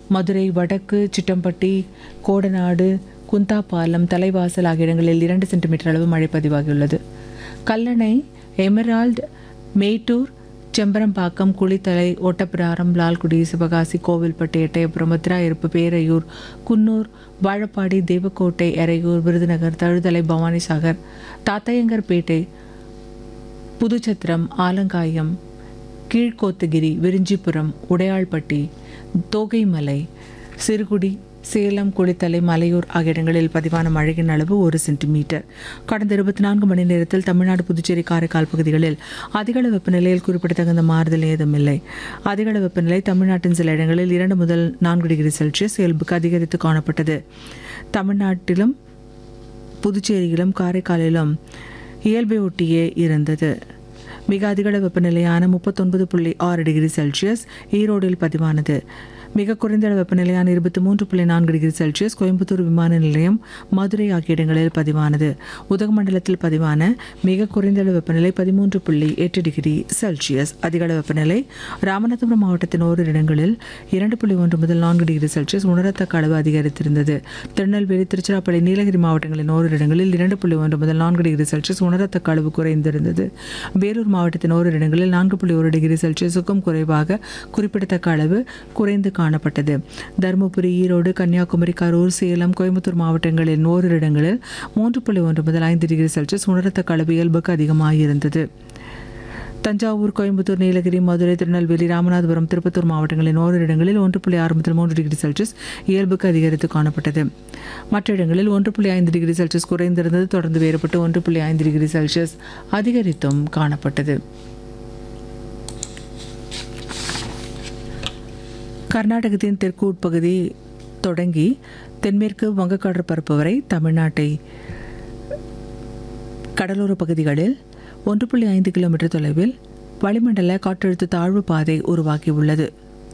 மதுரை வடக்கு, சிட்டம்பட்டி, கோடநாடு, குந்தாபாலம், தலைவாசல் ஆகிய இடங்களில் 2 சென்டிமீட்டர் அளவு மழை பதிவாகியுள்ளது. கல்லணை, எமரால்டு, மேட்டூர், செம்பரம்பாக்கம், குளித்தலை, ஓட்டப்பிராரம், லால்குடி, சிவகாசி, கோவில்பட்டு, எட்டயபுரம், முத்திராயிருப்பு, பேரையூர், குன்னூர், வாழப்பாடி, தேவக்கோட்டை, எறையூர், விருதுநகர், தழுதலை, பவானிசாகர், தாத்தையங்கர்பேட்டை, புதுச்சத்திரம், ஆலங்காயம், கீழ்கோத்தகிரி, விரிஞ்சிபுரம், உடையாள்பட்டி, தோகைமலை, சிறுகுடி, சேலம், குளித்தலை, மலையூர் ஆகிய இடங்களில் பதிவான மழையின் அளவு 1 சென்டிமீட்டர். கடந்த 24 மணி நேரத்தில் தமிழ்நாடு, புதுச்சேரி, காரைக்கால் பகுதிகளில் அதிகளவு வெப்பநிலையில் குறிப்பிடத்தகுந்த மாறுதல் ஏதுமில்லை. அதிகளவு வெப்பநிலை தமிழ்நாட்டின் சில இடங்களில் 2 முதல் 4 டிகிரி செல்சியஸ் இயல்புக்கு அதிகரித்து காணப்பட்டது. தமிழ்நாட்டிலும் புதுச்சேரியிலும் காரைக்காலிலும் இயல்பை ஒட்டியே இருந்தது. மிக அதிகளவு வெப்பநிலையான 39.6 டிகிரி செல்சியஸ் ஈரோடில் பதிவானது. மிக குறைந்த வெப்பநிலையான 23.4 டிகிரி செல்சியஸ் கோயம்புத்தூர் விமான நிலையம், மதுரை ஆகிய இடங்களில் பதிவானது. உதகமண்டலத்தில் பதிவான மிக குறைந்த வெப்பநிலை 13.8 டிகிரி செல்சியஸ். அதிக வெப்பநிலை ராமநாதபுரம் மாவட்டத்தின் ஓரிரு இடங்களில் 2.1 முதல் 4 டிகிரி செல்சியஸ் உணரத்தக்க அளவு அதிகரித்திருந்தது. திருநெல்வேலி, திருச்சிராப்பள்ளி, நீலகிரி மாவட்டங்களின் ஓரிரு இடங்களில் 2.1 முதல் 4 டிகிரி செல்சியஸ் உணரத்தக்க அளவு குறைந்திருந்தது. வேலூர் மாவட்டத்தின் ஓரிரு இடங்களில் 4.1 டிகிரி செல்சியஸுக்கும் குறைவாக குறிப்பிடத்தக்க அளவு குறைந்து காணப்பட்டது. தருமபுரி, ஈரோடு, கன்னியாகுமரி, கரூர், சேலம், கோயம்புத்தூர் மாவட்டங்களின் ஓரிரு இடங்களில் 3.1 முதல் 5 டிகிரி செல்சியஸ் உணரத்தக்க அளவு இயல்புக்கு அதிகமாகியிருந்தது. தஞ்சாவூர், கோயம்புத்தூர், நீலகிரி, மதுரை, திருநெல்வேலி, ராமநாதபுரம், திருப்பத்தூர் மாவட்டங்களின் ஓரிரு இடங்களில் 1.6 முதல் 3 டிகிரி செல்சியஸ் இயல்புக்கு அதிகரித்து காணப்பட்டது. மற்ற இடங்களில் 1.5 டிகிரி செல்சியஸ் குறைந்திருந்தது. தொடர்ந்து வேறுபட்டு 1.5 டிகிரி செல்சியஸ் அதிகரித்தும் காணப்பட்டது. கர்நாடகத்தின் தெற்கு உட்பகுதி தொடங்கி தென்மேற்கு வங்கக்கடற்பரப்பு வரை தமிழ்நாட்டை கடலோர பகுதிகளில் 1.5 கிலோமீட்டர் தொலைவில் வளிமண்டல காற்றழுத்த தாழ்வு பாதை உருவாகியுள்ளது.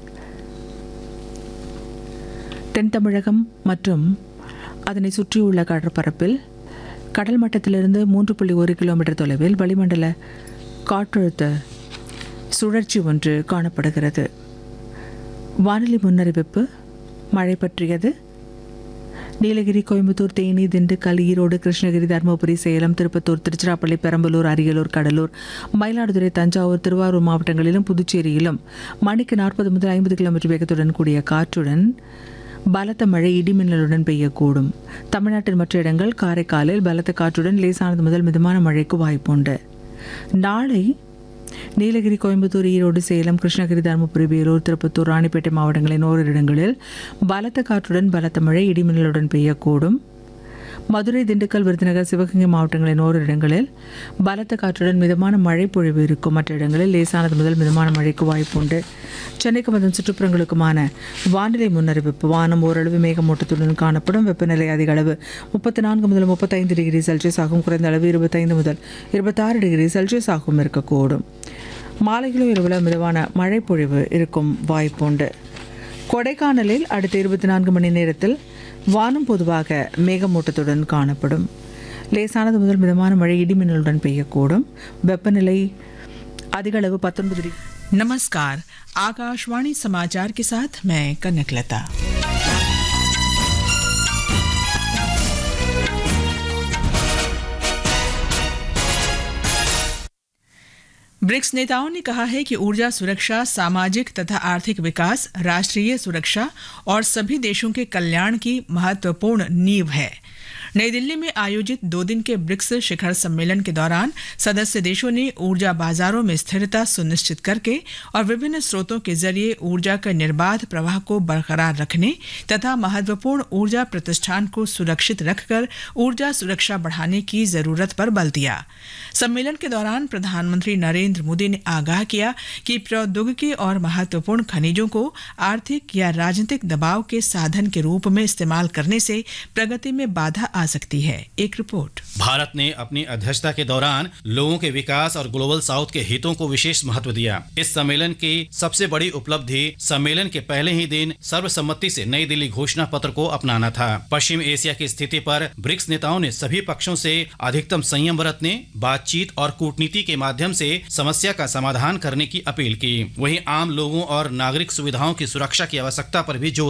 தென் தமிழகம் மற்றும் அதனை சுற்றியுள்ள கடற்பரப்பில் கடல் மட்டத்திலிருந்து 3.1 கிலோமீட்டர் தொலைவில் வளிமண்டல காற்றழுத்த சுழற்சி ஒன்று காணப்படுகிறது. வானிலை முன்னறிவிப்பு மழை பற்றியது. நீலகிரி, கோயம்புத்தூர், தேனி, திண்டுக்கல், ஈரோடு, கிருஷ்ணகிரி, தருமபுரி, சேலம், திருப்பத்தூர், திருச்சிராப்பள்ளி, பெரம்பலூர், அரியலூர், கடலூர், மயிலாடுதுறை, தஞ்சாவூர், திருவாரூர் மாவட்டங்களிலும் புதுச்சேரியிலும் மணிக்கு 40 முதல் 50 கிலோமீட்டர் வேகத்துடன் கூடிய காற்றுடன் பலத்த மழை இடிமின்னலுடன் பெய்யக்கூடும். தமிழ்நாட்டின் மற்ற இடங்கள் காரைக்காலில் பலத்த காற்றுடன் லேசானது முதல் மிதமான மழைக்கு வாய்ப்புண்டு. நாளை நீலகிரி, கோயம்புத்தூர், ஈரோடு, சேலம், கிருஷ்ணகிரி, தருமபுரி, வேலூர், திருப்பத்தூர், ராணிப்பேட்டை மாவட்டங்களின் ஓரிரு இடங்களில் பலத்த காற்றுடன் பலத்த மழை இடிமின்னலுடன் பெய்யக்கூடும். மதுரை, திண்டுக்கல், விருதுநகர், சிவகங்கை மாவட்டங்களின் ஓரிரு இடங்களில் பலத்த காற்றுடன் மிதமான மழை பொழிவு இருக்கும். மற்ற இடங்களில் லேசானது முதல் மிதமான மழைக்கு வாய்ப்புண்டு. சென்னைக்கும் அதன் சுற்றுப்புறங்களுக்குமான வானிலை முன்னறிவிப்பு. வானம் ஓரளவு மேகமூட்டத்துடன் காணப்படும். வெப்பநிலை அதிக அளவு 34 முதல் 35 டிகிரி செல்சியஸ் ஆகும். குறைந்த அளவு 25 முதல் 26 டிகிரி செல்சியஸ் ஆகவும் இருக்கக்கூடும். மாலையிலும் இரவில் மிதமான மழை பொழிவு இருக்கும் வாய்ப்புண்டு. கொடைக்கானலில் அடுத்த 24 மணி நேரத்தில் வானம் பொதுவாக மேகமூட்டத்துடன் காணப்படும். லேசானது முதல் மிதமான மழை இடிமின்னலுடன் பெய்யக்கூடும். வெப்பநிலை अधिक அளவு 19 डिग्री। नमस्कार, आकाशवाणी समाचार के साथ मैं कनकलता। ब्रिक्स नेताओं ने कहा है कि ऊर्जा सुरक्षा सामाजिक तथा आर्थिक विकास, राष्ट्रीय सुरक्षा और सभी देशों के कल्याण की महत्वपूर्ण नींव है। नई दिल्ली में आयोजित 2 दिन के ब्रिक्स शिखर सम्मेलन के दौरान सदस्य देशों ने ऊर्जा बाजारों में स्थिरता सुनिश्चित करके और विभिन्न स्रोतों के जरिए ऊर्जा का निर्बाध प्रवाह को बरकरार रखने तथा महत्वपूर्ण ऊर्जा प्रतिष्ठान को सुरक्षित रखकर ऊर्जा सुरक्षा बढ़ाने की जरूरत पर बल दिया। सम्मेलन के दौरान प्रधानमंत्री नरेंद्र मोदी ने आगाह किया कि प्रौद्योगिकी और महत्वपूर्ण खनिजों को आर्थिक या राजनीतिक दबाव के साधन के रूप में इस्तेमाल करने से प्रगति में बाधा आ सकती है। एक रिपोर्ट। भारत ने अपनी अध्यक्षता के दौरान लोगों के विकास और ग्लोबल साउथ के हितों को विशेष महत्व दिया। इस सम्मेलन की सबसे बड़ी उपलब्धि सम्मेलन के पहले ही दिन सर्वसम्मति से नई दिल्ली घोषणा पत्र को अपनाना था। पश्चिम एशिया की स्थिति पर ब्रिक्स नेताओं ने सभी पक्षों से अधिकतम संयम बरतने, बातचीत और कूटनीति के माध्यम से समस्या का समाधान करने की अपील की। वहीं आम लोगों और नागरिक सुविधाओं की सुरक्षा की आवश्यकता पर भी जोर